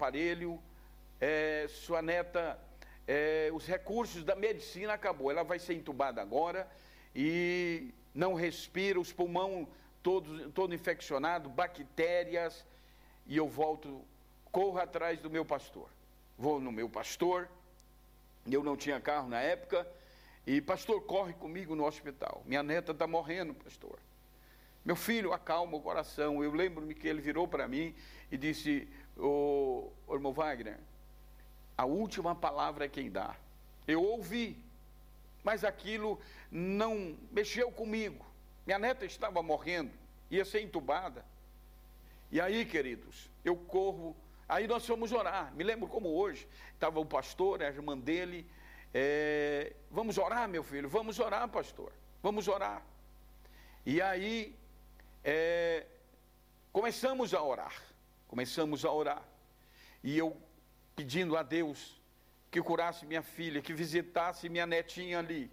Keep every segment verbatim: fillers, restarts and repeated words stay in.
aparelho, é, sua neta, é, os recursos da medicina acabou, ela vai ser entubada agora e não respira, os pulmões todos todo infeccionados, bactérias, e eu volto, corro atrás do meu pastor, vou no meu pastor, eu não tinha carro na época, e pastor, corre comigo no hospital, minha neta está morrendo, pastor. Meu filho, acalma o coração. Eu lembro-me que ele virou para mim e disse, ô, ô irmão Wagner, a última palavra é quem dá. Eu ouvi, mas aquilo não mexeu comigo. Minha neta estava morrendo, ia ser entubada. E aí, queridos, eu corro, aí nós fomos orar, me lembro como hoje, estava o pastor, a irmã dele, é, vamos orar, meu filho, vamos orar, pastor, vamos orar. E aí, é, começamos a orar, começamos a orar, e eu pedindo a Deus que curasse minha filha, que visitasse minha netinha ali.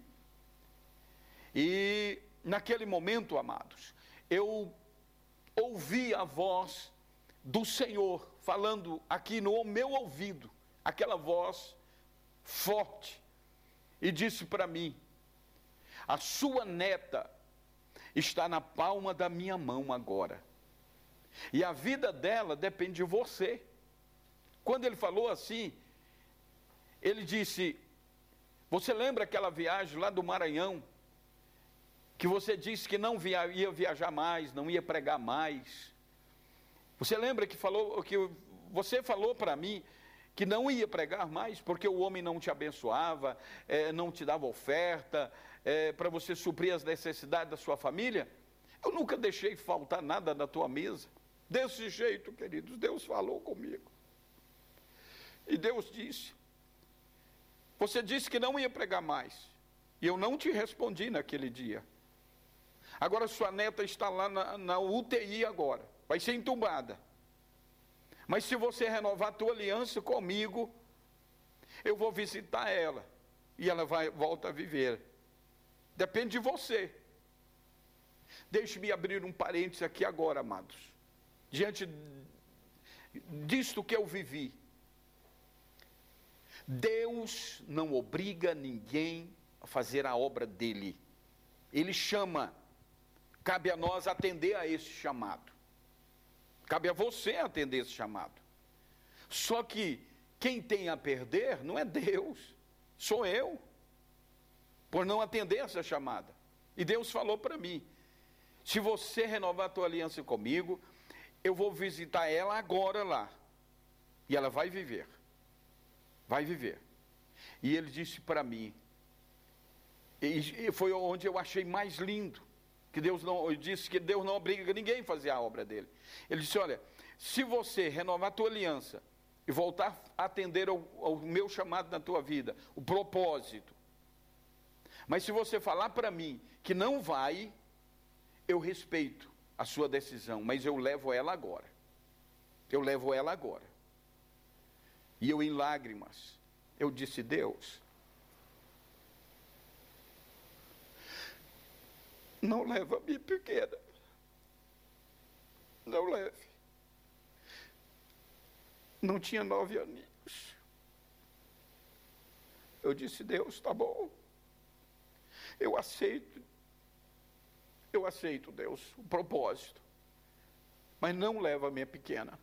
E naquele momento, amados, eu ouvi a voz do Senhor falando aqui no meu ouvido, aquela voz forte, e disse para mim, a sua neta está na palma da minha mão agora, e a vida dela depende de você. Quando ele falou assim, ele disse, você lembra aquela viagem lá do Maranhão, que você disse que não via, ia viajar mais, não ia pregar mais? Você lembra que, falou, que você falou para mim que não ia pregar mais, porque o homem não te abençoava, é, não te dava oferta, é, para você suprir as necessidades da sua família? Eu nunca deixei faltar nada na tua mesa. Desse jeito, queridos, Deus falou comigo. E Deus disse, você disse que não ia pregar mais, e eu não te respondi naquele dia. Agora sua neta está lá na, na U T I agora, vai ser entubada. Mas se você renovar a tua aliança comigo, eu vou visitar ela, e ela vai, volta a viver. Depende de você. Deixe-me abrir um parênteses aqui agora, amados. Diante disto que eu vivi, Deus não obriga ninguém a fazer a obra dele. Ele chama, cabe a nós atender a esse chamado. Cabe a você atender esse chamado. Só que quem tem a perder não é Deus, sou eu, por não atender essa chamada. E Deus falou para mim, se você renovar a tua aliança comigo, eu vou visitar ela agora lá, e ela vai viver, vai viver. E ele disse para mim, e foi onde eu achei mais lindo, que Deus não, eu disse que Deus não obriga ninguém a fazer a obra dele. Ele disse, olha, se você renovar a tua aliança, e voltar a atender ao, ao meu chamado na tua vida, o propósito, mas se você falar para mim que não vai, eu respeito a sua decisão, mas eu levo ela agora, eu levo ela agora. E eu em lágrimas, eu disse, Deus, não leva a minha pequena, não leve. Não tinha nove aninhos. Eu disse, Deus, tá bom, eu aceito, eu aceito, Deus, o propósito, mas não leva a minha pequena.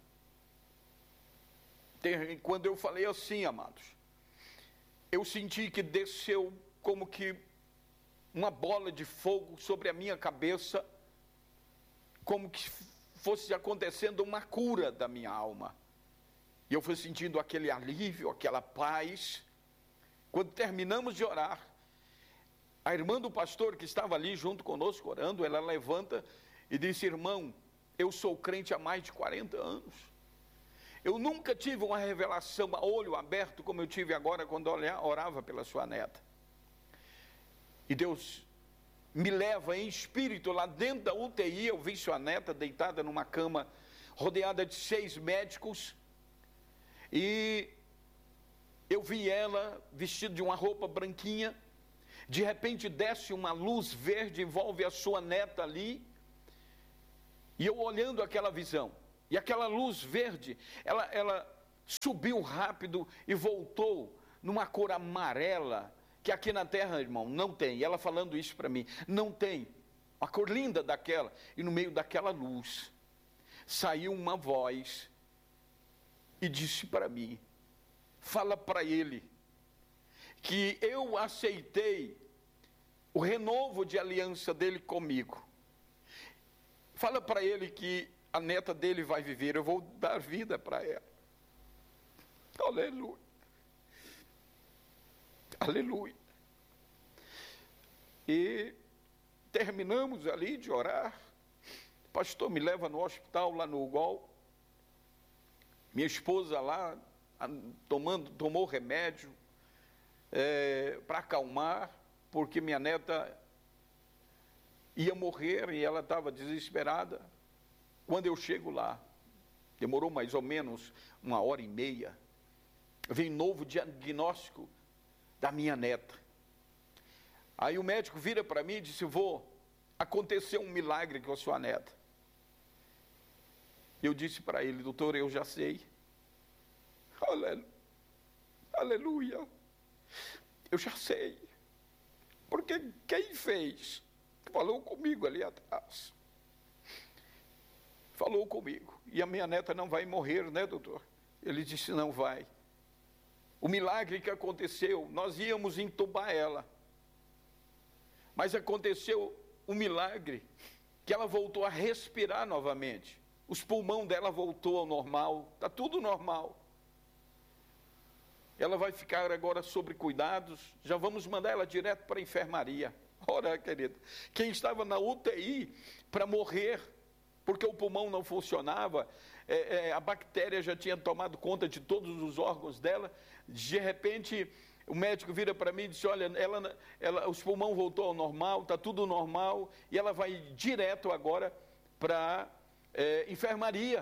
Quando eu falei assim, amados, eu senti que desceu como que uma bola de fogo sobre a minha cabeça, como que fosse acontecendo uma cura da minha alma. E eu fui sentindo aquele alívio, aquela paz. Quando terminamos de orar, a irmã do pastor que estava ali junto conosco orando, ela levanta e disse, irmão, eu sou crente há mais de quarenta anos. Eu nunca tive uma revelação a olho aberto como eu tive agora quando orava pela sua neta. E Deus me leva em espírito lá dentro da U T I, eu vi sua neta deitada numa cama, rodeada de seis médicos, e eu vi ela vestida de uma roupa branquinha, de repente desce uma luz verde, envolve a sua neta ali, e eu olhando aquela visão, e aquela luz verde, ela, ela subiu rápido e voltou numa cor amarela, que aqui na terra, irmão, não tem. E ela falando isso para mim, não tem. Uma cor linda daquela. E no meio daquela luz, saiu uma voz e disse para mim, fala para ele, que eu aceitei o renovo de aliança dele comigo. Fala para ele que a neta dele vai viver, eu vou dar vida para ela. Aleluia. Aleluia. E terminamos ali de orar. O pastor me leva no hospital lá no Ugol. Minha esposa lá tomando, tomou remédio é, para acalmar, porque minha neta ia morrer e ela estava desesperada. Quando eu chego lá, demorou mais ou menos uma hora e meia, vem novo diagnóstico da minha neta. Aí o médico vira para mim e disse, vô, aconteceu um milagre com a sua neta. Eu disse para ele, doutor, eu já sei. Aleluia. Eu já sei. Porque quem fez, falou comigo ali atrás. Falou comigo. E a minha neta não vai morrer, né, doutor? Ele disse, não vai. O milagre que aconteceu, nós íamos entubar ela. Mas aconteceu um milagre, que ela voltou a respirar novamente. Os pulmões dela voltou ao normal, está tudo normal. Ela vai ficar agora sob cuidados, já vamos mandar ela direto para a enfermaria. Ora, querido, quem estava na U T I para morrer, porque o pulmão não funcionava, é, é, a bactéria já tinha tomado conta de todos os órgãos dela, de repente o médico vira para mim e disse, olha, ela, ela, os pulmões voltou ao normal, está tudo normal, e ela vai direto agora para é, enfermaria.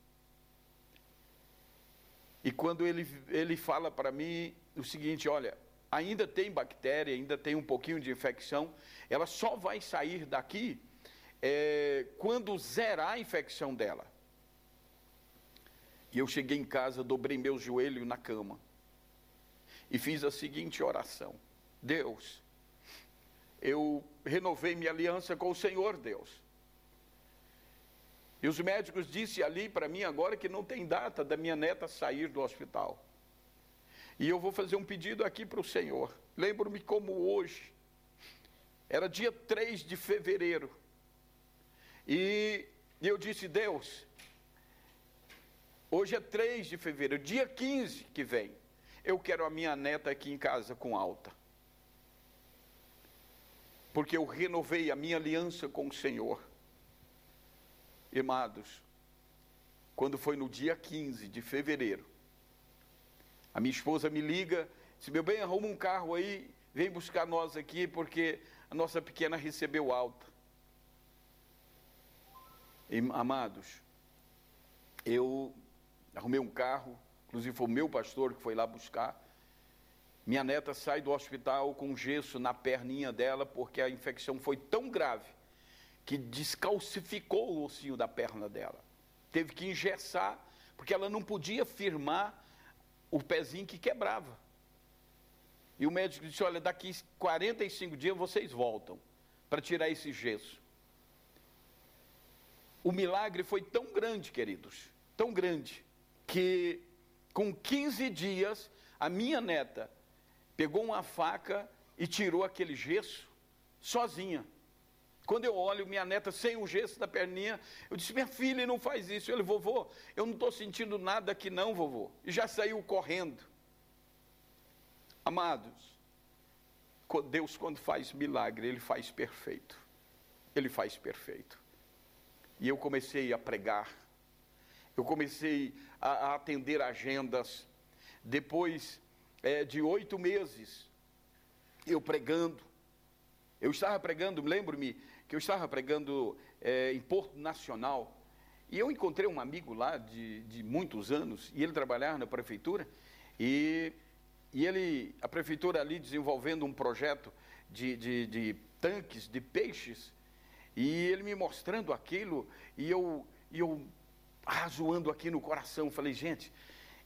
E quando ele, ele fala para mim o seguinte, olha, ainda tem bactéria, ainda tem um pouquinho de infecção, ela só vai sair daqui é, quando zerar a infecção dela. E eu cheguei em casa, dobrei meu joelho na cama e fiz a seguinte oração, Deus, eu renovei minha aliança com o Senhor, Deus. E os médicos disseram ali para mim agora que não tem data da minha neta sair do hospital. E eu vou fazer um pedido aqui para o Senhor. Lembro-me como hoje, era dia três de fevereiro. E eu disse, Deus, hoje é três de fevereiro, dia quinze que vem, eu quero a minha neta aqui em casa com alta. Porque eu renovei a minha aliança com o Senhor. Amados, quando foi no dia quinze de fevereiro, a minha esposa me liga, disse, meu bem, arruma um carro aí, vem buscar nós aqui, porque a nossa pequena recebeu alta. E, amados, eu arrumei um carro, inclusive foi o meu pastor que foi lá buscar. Minha neta sai do hospital com gesso na perninha dela, porque a infecção foi tão grave, que descalcificou o ossinho da perna dela. Teve que engessar, porque ela não podia firmar o pezinho que quebrava. E o médico disse, olha, daqui quarenta e cinco dias vocês voltam para tirar esse gesso. O milagre foi tão grande, queridos, tão grande, que com quinze dias, a minha neta pegou uma faca e tirou aquele gesso sozinha. Quando eu olho minha neta sem o gesso da perninha, eu disse, minha filha, não faz isso. Ele, vovô, eu não estou sentindo nada aqui não, vovô. E já saiu correndo. Amados, Deus quando faz milagre, Ele faz perfeito. Ele faz perfeito. E eu comecei a pregar. Eu comecei a, a atender agendas. Depois é, de oito meses, eu pregando. Eu estava pregando, lembro-me que eu estava pregando é, em Porto Nacional, e eu encontrei um amigo lá de, de muitos anos, e ele trabalhava na prefeitura, e, e ele, a prefeitura ali desenvolvendo um projeto de, de, de tanques de peixes, e ele me mostrando aquilo, e eu, e eu razoando aqui no coração, falei, gente,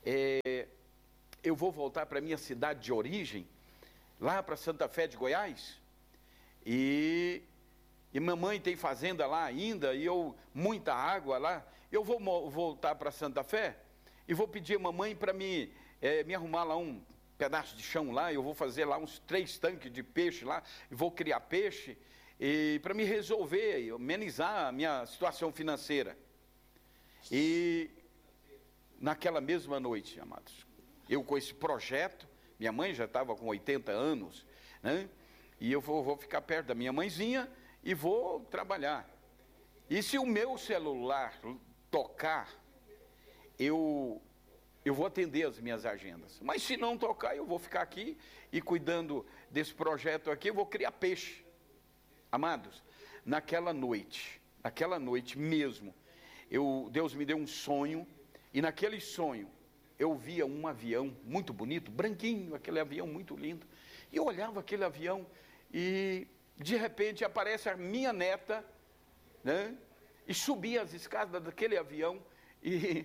é, eu vou voltar para a minha cidade de origem, lá para Santa Fé de Goiás, e, e mamãe tem fazenda lá ainda, e eu, muita água lá, eu vou mo- voltar para Santa Fé, e vou pedir a mamãe para me, é, me arrumar lá um pedaço de chão lá, eu vou fazer lá uns três tanques de peixe lá, e vou criar peixe, e para me resolver, amenizar a minha situação financeira. E naquela mesma noite, amados, eu com esse projeto, minha mãe já estava com oitenta anos, né? E eu vou, vou ficar perto da minha mãezinha e vou trabalhar. E se o meu celular tocar, eu, eu vou atender as minhas agendas. Mas se não tocar, eu vou ficar aqui e cuidando desse projeto aqui, eu vou criar peixe. Amados, naquela noite, naquela noite mesmo, eu, Deus me deu um sonho, e naquele sonho eu via um avião muito bonito, branquinho, aquele avião muito lindo, e eu olhava aquele avião e de repente aparece a minha neta, né, e subia as escadas daquele avião, e,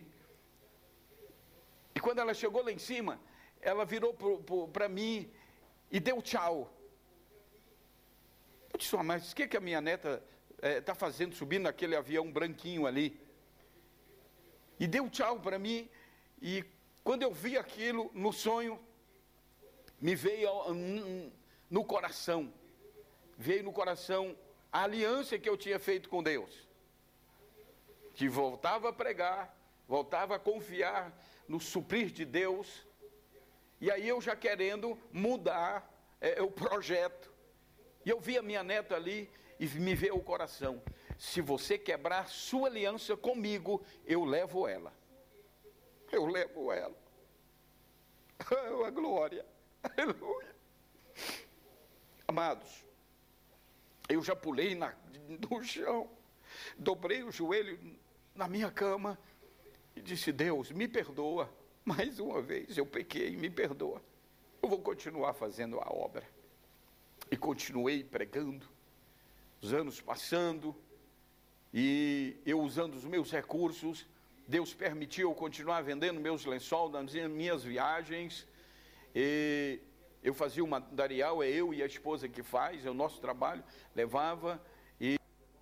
e quando ela chegou lá em cima, ela virou para mim e deu tchau. Eu disse, oh, mas o que, que a minha neta está é, fazendo subindo naquele avião branquinho ali? E deu tchau para mim, e quando eu vi aquilo no sonho, me veio no coração, veio no coração a aliança que eu tinha feito com Deus, que voltava a pregar, voltava a confiar no suprir de Deus, e aí eu já querendo mudar é, o projeto, e eu vi a minha neta ali, e me veio o coração, se você quebrar sua aliança comigo, eu levo ela. Eu levo ela. Oh, a glória. Aleluia. Amados, eu já pulei na, no chão, dobrei o joelho na minha cama e disse, Deus, me perdoa. Mais uma vez eu pequei, me perdoa. Eu vou continuar fazendo a obra. E continuei pregando, os anos passando, e eu usando os meus recursos, Deus permitiu eu continuar vendendo meus lençóis nas minhas viagens, e eu fazia o material, é eu e a esposa que faz, é o nosso trabalho, levava e...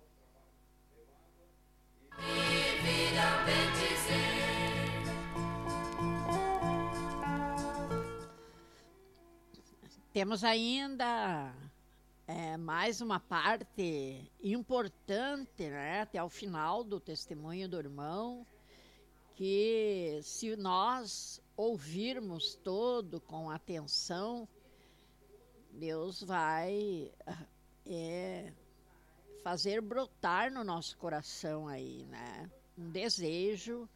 Temos ainda é, mais uma parte importante, né, até o final do testemunho do irmão, que se nós ouvirmos todo com atenção, Deus vai é, fazer brotar no nosso coração aí, né, um desejo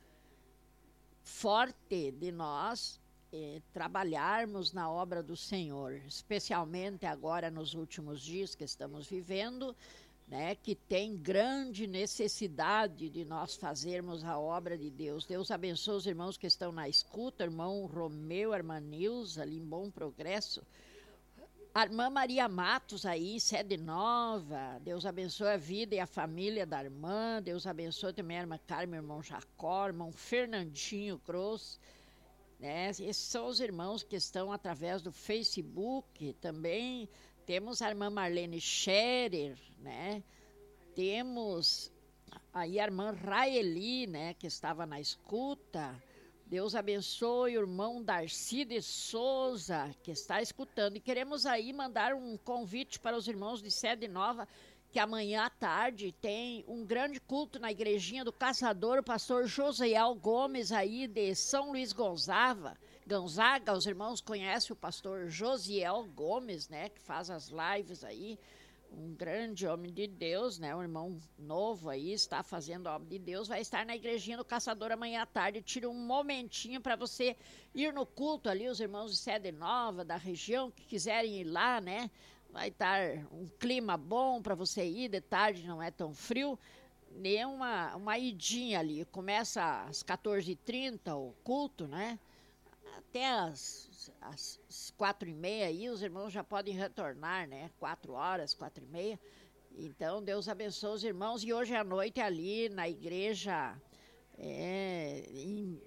forte de nós é, trabalharmos na obra do Senhor, especialmente agora nos últimos dias que estamos vivendo, né, que tem grande necessidade de nós fazermos a obra de Deus. Deus abençoe os irmãos que estão na escuta, irmão Romeu, irmã Nilza, ali em Bom Progresso, a irmã Maria Matos aí, Sede Nova, Deus abençoe a vida e a família da irmã, Deus abençoe também a irmã Carmen, irmão Jacó, irmão Fernandinho Cruz, né? Esses são os irmãos que estão através do Facebook. Também temos a irmã Marlene Scherer, né? Temos aí a irmã Raeli, né, que estava na escuta. Deus abençoe o irmão Darcy de Souza, que está escutando. E queremos aí mandar um convite para os irmãos de Sede Nova, que amanhã à tarde tem um grande culto na igrejinha do Caçador, o pastor Josiel Gomes aí de São Luís Gonzaga. Gonzaga, os irmãos conhecem o pastor Josiel Gomes, né, que faz as lives aí, um grande homem de Deus, né, um irmão novo aí, está fazendo a obra de Deus, vai estar na igrejinha do Caçador amanhã à tarde. Tira um momentinho para você ir no culto ali, os irmãos de Sede Nova, da região, que quiserem ir lá, né, vai estar um clima bom para você ir, de tarde não é tão frio, dê uma, uma idinha ali, começa às quatorze e trinta o culto, né, até às, às quatro e meia aí, os irmãos já podem retornar, né, quatro horas, quatro e meia, então Deus abençoe os irmãos, e hoje à noite ali na igreja, é, em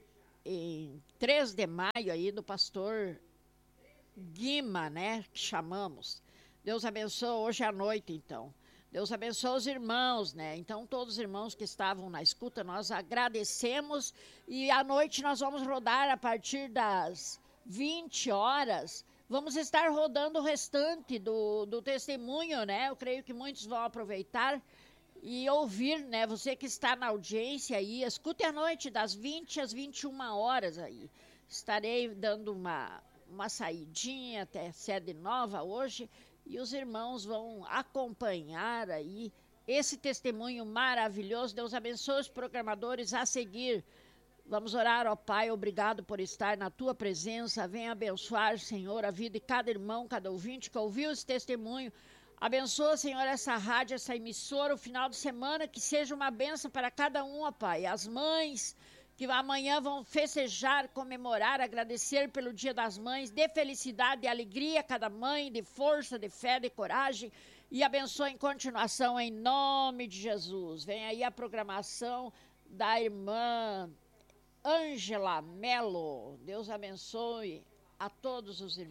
em três de maio aí do pastor Guima, né, que chamamos. Deus abençoe hoje à noite, então. Deus abençoe os irmãos, né? Então, todos os irmãos que estavam na escuta, nós agradecemos. E à noite nós vamos rodar a partir das vinte horas. Vamos estar rodando o restante do, do testemunho, né? Eu creio que muitos vão aproveitar e ouvir, né? Você que está na audiência aí, escute à noite, das vinte às vinte e uma horas aí. Estarei dando uma, uma saidinha até sede nova hoje. E os irmãos vão acompanhar aí esse testemunho maravilhoso. Deus abençoe os programadores a seguir. Vamos orar, ó Pai, obrigado por estar na tua presença. Venha abençoar, Senhor, a vida de cada irmão, cada ouvinte que ouviu esse testemunho. Abençoa, Senhor, essa rádio, essa emissora, o final de semana, que seja uma bênção para cada um, ó Pai. As mães que amanhã vão festejar, comemorar, agradecer pelo Dia das Mães, dê felicidade e alegria a cada mãe, de força, de fé, de coragem, e abençoe em continuação, em nome de Jesus. Vem aí a programação da irmã Ângela Melo. Deus abençoe a todos os irmãos.